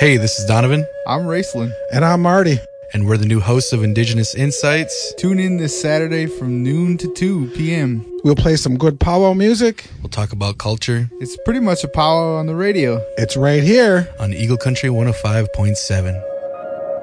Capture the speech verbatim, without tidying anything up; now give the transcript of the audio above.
Hey, this is Donovan. I'm Raceland. And I'm Marty. And we're the new hosts of Indigenous Insights. Tune in this Saturday from noon to two p.m. We'll play some good powwow music. We'll talk about culture. It's pretty much a powwow on the radio. It's right here on Eagle Country one oh five point seven.